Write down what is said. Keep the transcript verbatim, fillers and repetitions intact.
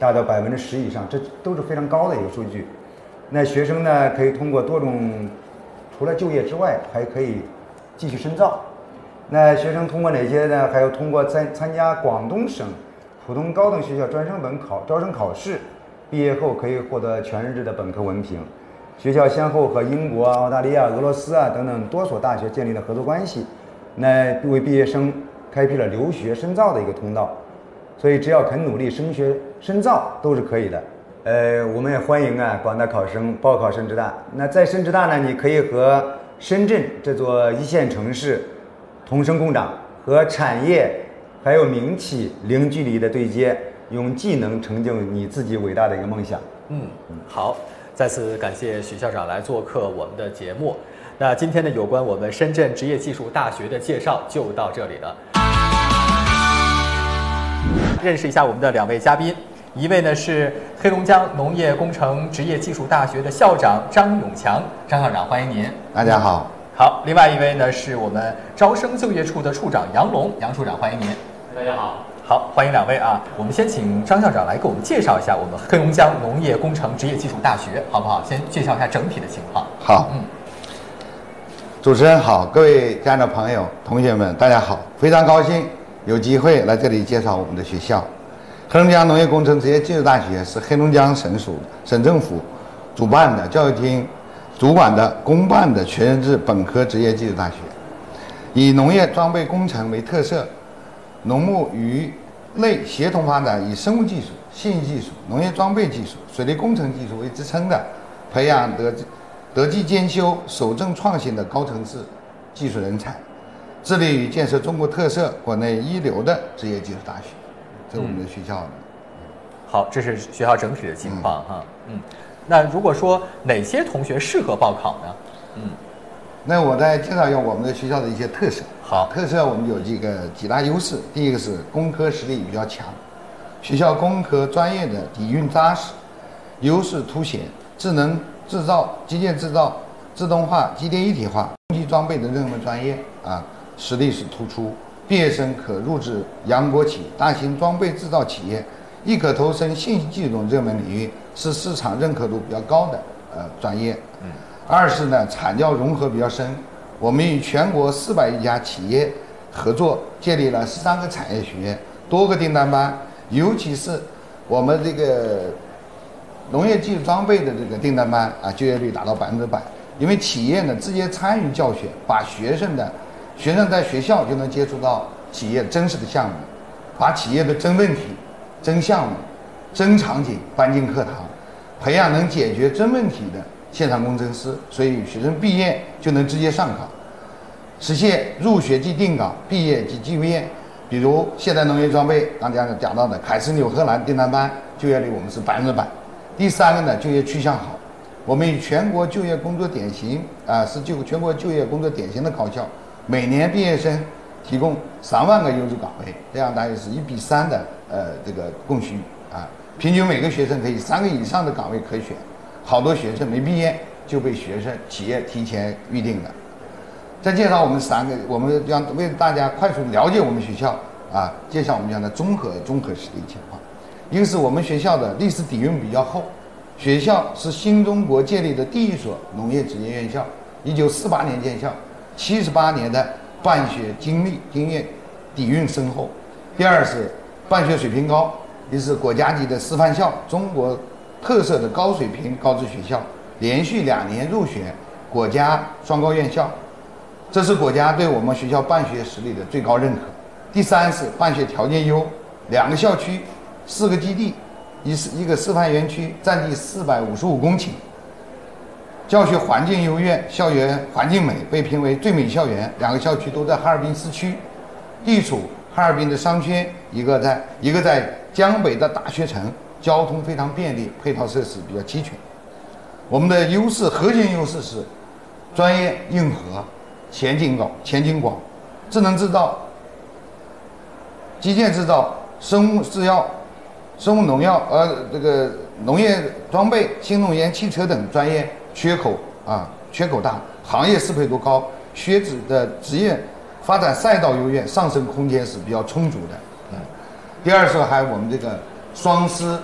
达到百分之十以上，这都是非常高的一个数据。那学生呢，可以通过多种，除了就业之外，还可以继续深造。那学生通过哪些呢？还有通过参参加广东省普通高等学校专升本考招生考试，毕业后可以获得全日制的本科文凭。学校先后和英国、澳大利亚、俄罗斯啊等等多所大学建立了合作关系，那为毕业生开辟了留学深造的一个通道。所以只要肯努力升学深造都是可以的。呃，我们也欢迎啊广大考生报考深职大。那在深职大呢，你可以和深圳这座一线城市同生共长，和产业还有民企零距离的对接，用技能成就你自己伟大的一个梦想。 嗯，好，再次感谢许校长来做客我们的节目。那今天呢，有关我们深圳职业技术大学的介绍就到这里了。认识一下我们的两位嘉宾，一位呢是黑龙江农业工程职业技术大学的校长张永强，张校长欢迎您。 大家好。 好，另外一位呢是我们招生就业处的处长杨龙，杨处长欢迎您。 大家好。 好，欢迎两位啊！我们先请张校长来给我们介绍一下我们黑龙江农业工程职业技术大学，好不好？先介绍一下整体的情况。 好，嗯，主持人好，各位家长朋友、同学们，大家好，非常高兴有机会来这里介绍我们的学校。黑龙江农业工程职业技术大学是黑龙江省属省政府主办的、教育厅主管的公办的全日制本科职业技术大学，以农业装备工程为特色，农牧渔类协同发展，以生物技术、信息技术、农业装备技术、水利工程技术为支撑的，培养德德技兼修、守正创新的高层次技术人才，致力于建设中国特色、国内一流的职业技术大学。这是我们的学校的。 嗯、好，这是学校整体的情况哈。嗯，那如果说哪些同学适合报考呢？嗯。 那我再介绍一下我们的学校的一些特色。 好， 特色我们有几个几大优势。第一个是工科实力比较强，学校工科专业的底蕴扎实，优势凸显，智能制造、机械制造、自动化、机电一体化、空气装备的热门专业啊，实力是突出。毕业生可入职洋国企、大型装备制造企业，亦可投身信息技术等热门领域，是市场认可度比较高的呃专业。嗯。二是呢，产教融合比较深，我们与全国四百余家企业合作，建立了十三个产业学院，多个订单班，尤其是我们这个农业技术装备的这个订单班啊，就业率达到百分之百。因为企业呢直接参与教学，把学生的学生在学校就能接触到企业真实的项目，把企业的真问题、真项目、真场景搬进课堂，培养能解决真问题的现场工程师，所以学生毕业就能直接上岗，实现入学即定岗，毕业即就业。比如现代农业装备刚才讲到的凯斯纽荷兰订单班，就业率我们是百分之百。第三个呢，就业趋向好，我们以全国就业工作典型啊、呃，是就全国就业工作典型的高校，每年毕业生提供三万个优质岗位，这样大约是一比三的呃这个供需啊，平均每个学生可以三个以上的岗位可选。好多学生没毕业就被学生企业提前预定了。再介绍我们三个，我们让为大家快速了解我们学校啊，介绍我们学校的综合综合实力情况。一个是我们学校的历史底蕴比较厚，学校是新中国建立的第一所农业职业院校，一九四八年建校，七十八年的办学经历经验底蕴深厚。第二是办学水平高，也是国家级的师范校，中国特色的高水平高职学校，连续两年入选国家双高院校，这是国家对我们学校办学实力的最高认可。第三是办学条件优，两个校区，四个基地，一是一个示范园区，占地四百五十五公顷，教学环境优越，校园环境美，被评为最美校园。两个校区都在哈尔滨市区，地处哈尔滨的商圈，一个在一个在江北的大学城，交通非常便利，配套设施比较齐全。我们的优势核心优势是专业硬核，前景高前景广，智能制造、基建制造、生物制药、生物农药呃这个农业装备、新能源汽车等专业缺口啊缺口大，行业适配度高，学子的职业发展赛道优越，上升空间是比较充足的。嗯，第二是还有我们这个双师